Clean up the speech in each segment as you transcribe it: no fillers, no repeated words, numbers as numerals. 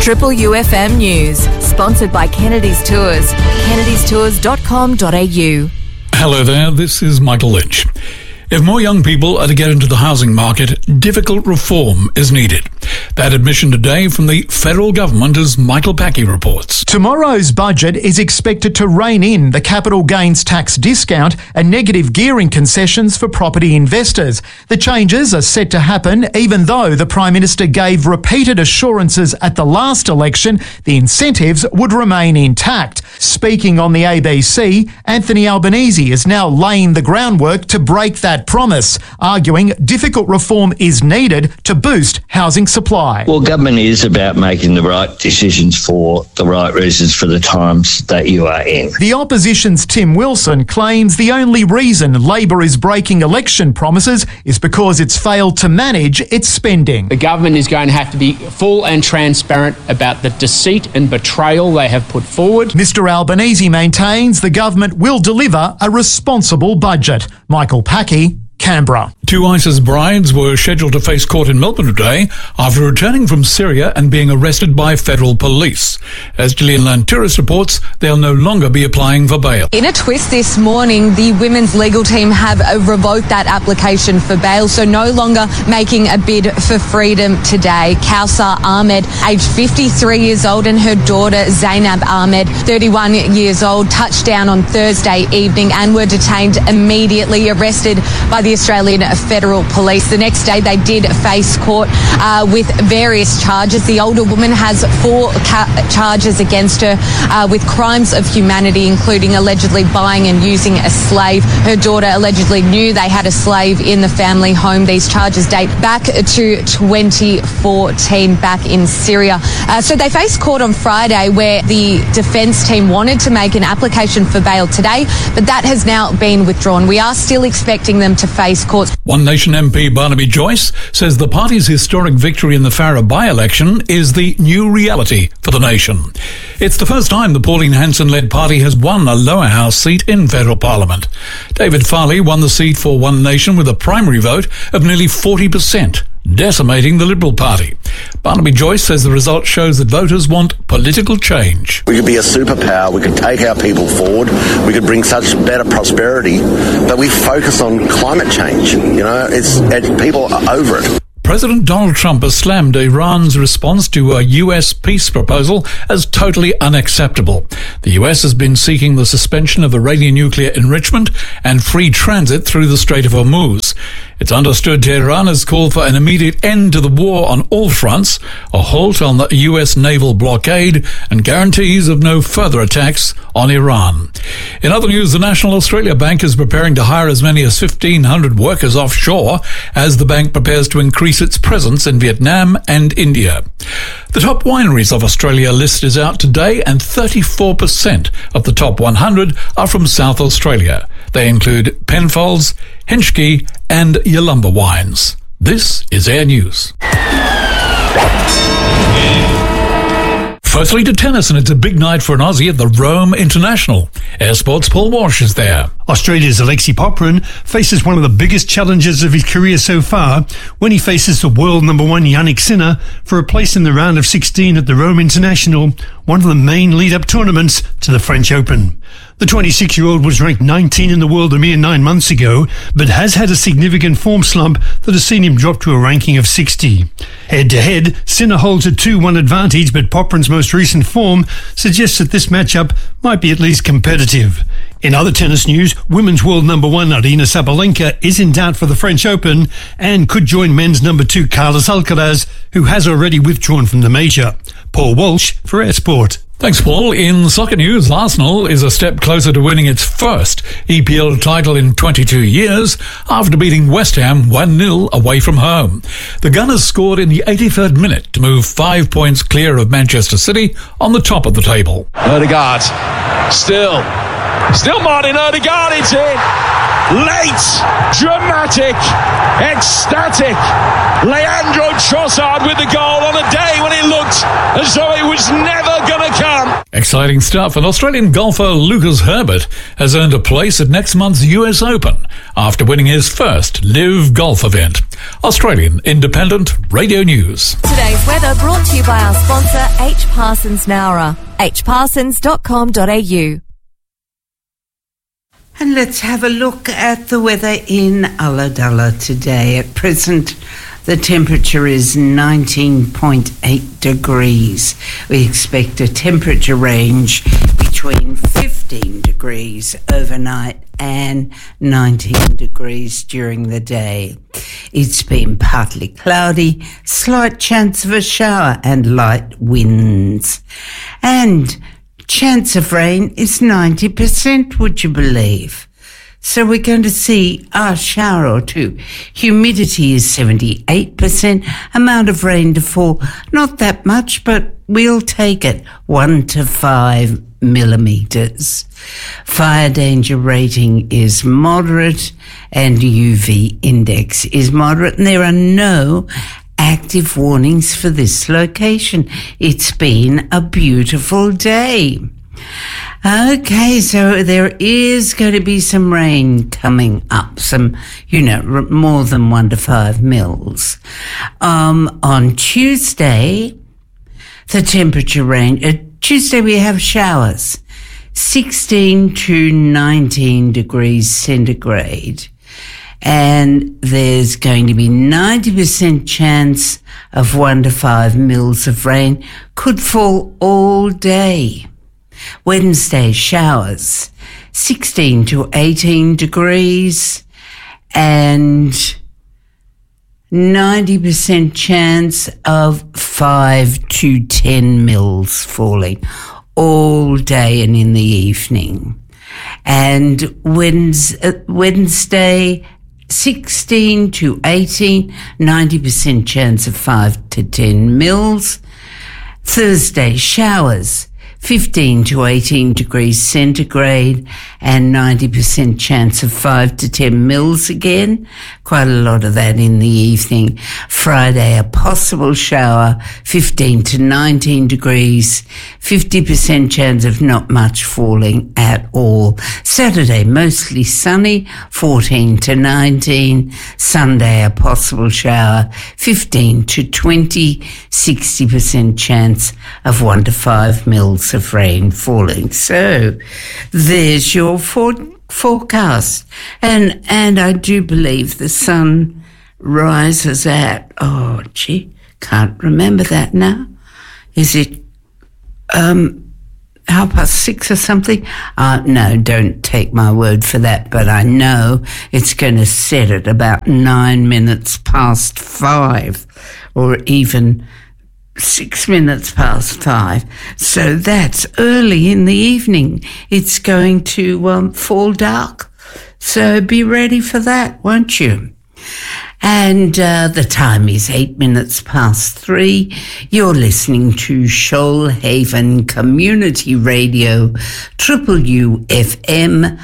Triple UFM News, sponsored by Kennedy's Tours, kennedystours.com.au. Hello there, this is Michael Lynch. If more young people are to get into the housing market, difficult reform is needed. That admission today from the federal government, as Michael Packey reports. Tomorrow's budget is expected to rein in the capital gains tax discount and negative gearing concessions for property investors. The changes are set to happen even though the Prime Minister gave repeated assurances at the last election the incentives would remain intact. Speaking on the ABC, Anthony Albanese is now laying the groundwork to break that promise, arguing difficult reform is needed to boost housing supply. Well, government is about making the right decisions for the right reasons for the times that you are in. The opposition's Tim Wilson claims the only reason Labor is breaking election promises is because it's failed to manage its spending. The government is going to have to be full and transparent about the deceit and betrayal they have put forward. Mr Albanese maintains the government will deliver a responsible budget. Michael Packey, Canberra. Two ISIS brides were scheduled to face court in Melbourne today after returning from Syria and being arrested by federal police. As Gillian Lanturis reports, they'll no longer be applying for bail. In a twist this morning, the women's legal team have revoked that application for bail, so no longer making a bid for freedom today. Kausar Ahmed, aged 53 years old, and her daughter Zainab Ahmed, 31 years old, touched down on Thursday evening and were detained immediately, arrested by the Australian Federal Police. The next day they did face court with various charges. The older woman has 4 charges against her with crimes of humanity, including allegedly buying and using a slave. Her daughter allegedly knew they had a slave in the family home. These charges date back to 2014, back in Syria. So they faced court on Friday, where the defence team wanted to make an application for bail today, but that has now been withdrawn. We are still expecting them to face court. One Nation MP Barnaby Joyce says the party's historic victory in the Farrer by-election is the new reality for the nation. It's the first time the Pauline Hanson-led party has won a lower house seat in federal parliament. David Farley won the seat for One Nation with a primary vote of nearly 40%. Decimating the Liberal Party. Barnaby Joyce says the result shows that voters want political change. We could be a superpower, we could take our people forward, we could bring such better prosperity, but we focus on climate change. You know, people are over it. President Donald Trump has slammed Iran's response to a US peace proposal as totally unacceptable. The US has been seeking the suspension of Iranian nuclear enrichment and free transit through the Strait of Hormuz. It's understood Tehran has called for an immediate end to the war on all fronts, a halt on the US naval blockade, and guarantees of no further attacks on Iran. In other news, the National Australia Bank is preparing to hire as many as 1,500 workers offshore as the bank prepares to increase its presence in Vietnam and India. The top wineries of Australia list is out today, and 34% of the top 100 are from South Australia. They include Penfolds, Henschke and Yalumba wines. This is Air News. Firstly to tennis, and it's a big night for an Aussie at the Rome International. Air Sports' Paul Walsh is there. Australia's Alexei Popyrin faces one of the biggest challenges of his career so far when he faces the world number 1 Jannik Sinner for a place in the round of 16 at the Rome International, one of the main lead-up tournaments to the French Open. The 26-year-old was ranked 19 in the world a mere 9 months ago, but has had a significant form slump that has seen him drop to a ranking of 60. Head-to-head, Sinner holds a 2-1 advantage, but Popyrin's most recent form suggests that this matchup might be at least competitive. In other tennis news, women's world number 1 Aryna Sabalenka is in doubt for the French Open and could join men's number 2 Carlos Alcaraz, who has already withdrawn from the major. Paul Walsh for Air Sport. Thanks, Paul. In soccer news, Arsenal is a step closer to winning its first EPL title in 22 years after beating West Ham 1-0 away from home. The Gunners scored in the 83rd minute to move 5 points clear of Manchester City on the top of the table. Odegaard, still Martin Odegaard, it's in. Late, dramatic, ecstatic. Leandro Trossard with the goal on a day when it looked as though it was never going to come. Exciting stuff. And Australian golfer Lucas Herbert has earned a place at next month's US Open after winning his first live golf event. Australian Independent Radio News. Today's weather brought to you you by our sponsor, H. Parsons Nowra, hparsons.com.au. And let's have a look at the weather in Ulladulla today. At present, the temperature is 19.8 degrees. We expect a temperature range between 15 degrees overnight and 19 degrees during the day. It's been partly cloudy, slight chance of a shower and light winds. And chance of rain is 90%, would you believe? So we're going to see a shower or two. Humidity is 78%. Amount of rain to fall, not that much, but we'll take it, 1 to 5 millimetres. Fire danger rating is moderate and UV index is moderate, and there are no active warnings for this location. It's been a beautiful day. Okay, so there is going to be some rain coming up, some, more than 1 to 5 mils. On Tuesday, the temperature range, Tuesday we have showers, 16 to 19 degrees centigrade. And there's going to be 90% chance of 1 to 5 mils of rain, could fall all day. Wednesday, showers, 16 to 18 degrees and 90% chance of 5 to 10 mils falling all day and in the evening. And Wednesday, 16 to 18, 90% chance of 5 to 10 mils. Thursday, showers, 15 to 18 degrees centigrade and 90% chance of 5 to 10 mils again. Quite a lot of that in the evening. Friday, a possible shower, 15 to 19 degrees, 50% chance of not much falling at all. Saturday, mostly sunny, 14 to 19. Sunday, a possible shower, 15 to 20, 60% chance of 1 to 5 mils of rain falling. So there's your forecast. And I do believe the sun rises at, can't remember that now. Is it 6:30 or something? No, don't take my word for that, but I know it's going to set at about 9 minutes past 5 or even 6 minutes past 5. So that's early in the evening. It's going to fall dark. So be ready for that, won't you? And the time is 8 minutes past 3. You're listening to Shoalhaven Community Radio, Triple UFM,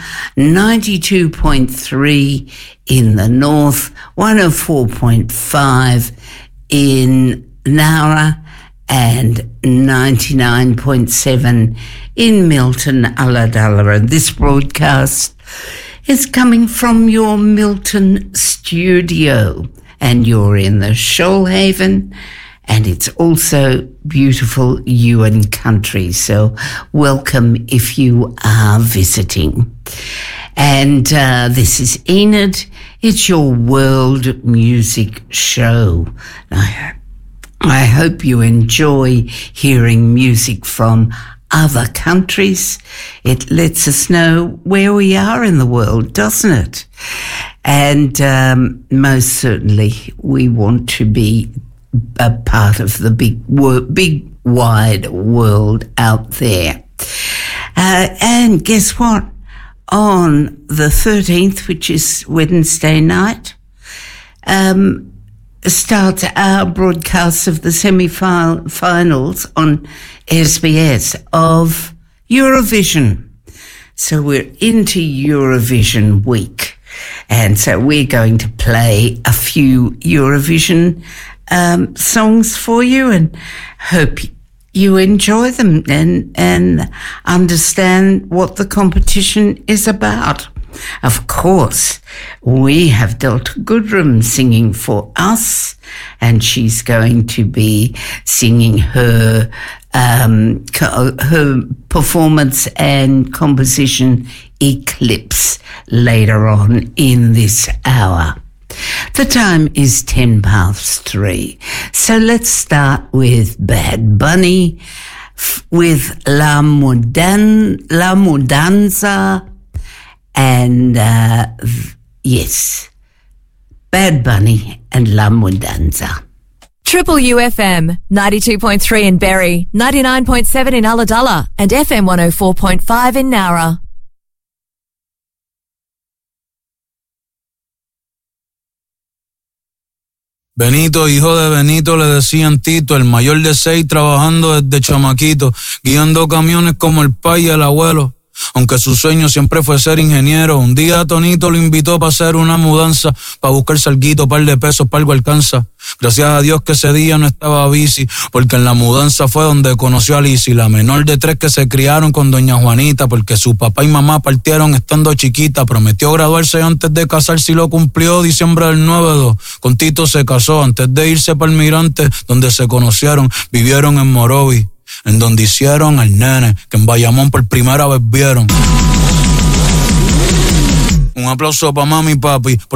92.3 in the north, 104.5 in Nowra, and 99.7 in Milton, Ulladulla. And this broadcast is coming from your Milton studio, and you're in the Shoalhaven, and it's also beautiful Ewan country. So welcome if you are visiting. And this is Enid. It's your world music show. I hope you enjoy hearing music from other countries. It lets us know where we are in the world, doesn't it? And most certainly we want to be a part of the big wide world out there. And guess what? On the 13th, which is Wednesday night, starts our broadcast of the semi-finals on SBS of Eurovision. So we're into Eurovision week. And so we're going to play a few Eurovision songs for you, and hope you enjoy them and understand what the competition is about. of course, we have Delta Goodrem singing for us, and she's going to be singing her performance and composition Eclipse later on in this hour. The time is 3:10. So let's start with Bad Bunny with La Mudanza, and yes, Bad Bunny and La Mudanza. Triple UFM, 92.3 in Berry, 99.7 in Ulladulla, and FM 104.5 in Nowra. Benito, hijo de Benito, le decían Tito, el mayor de 6, trabajando desde chamaquito, guiando camiones como el pai y el abuelo. Aunque su sueño siempre fue ser ingeniero, un día Tonito lo invitó para hacer una mudanza, para buscar salguito, par de pesos, para algo alcanza. Gracias a Dios que ese día no estaba bici, porque en la mudanza fue donde conoció a Lizzy, la menor de 3 que se criaron con doña Juanita, porque su papá y mamá partieron estando chiquita. Prometió graduarse antes de casarse y lo cumplió. Diciembre del 9-2, con Tito se casó antes de irse para el Mirante, donde se conocieron, vivieron en Morovi, en donde hicieron al nene, que en Bayamón por primera vez vieron. Un aplauso pa' mami y papi,